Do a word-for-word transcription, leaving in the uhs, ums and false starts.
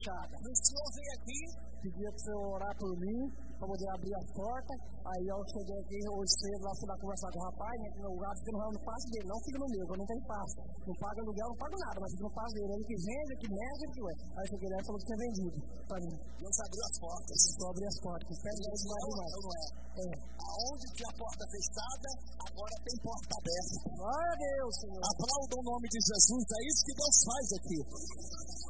fechada. O senhor veio aqui, pedia para você orar por mim, para poder abrir as portas. Aí eu cheguei aqui hoje cedo, lá fui lá conversar com o rapaz, né, que meu lugar fica no passe dele, não fica no meu, eu não tenho passe. Não pago aluguel, não pago nada, mas fica no passe dele. Ele que vende, que mede, que ué. Aí eu cheguei lá e falou que tinha vendido para mim. Deus abriu as portas. Só abrir as portas, pede Deus mais e mais. Não é? É. Aonde tinha porta fechada, agora tem porta aberta. Glória a Deus, Senhor. Aplauda o nome de Jesus, é isso que Deus faz aqui.